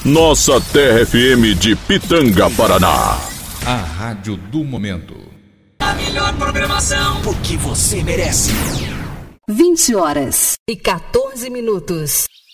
Nossa Terra FM de Pitanga, Paraná. A rádio do momento. A melhor programação, o que você merece. 20 horas e 14 minutos.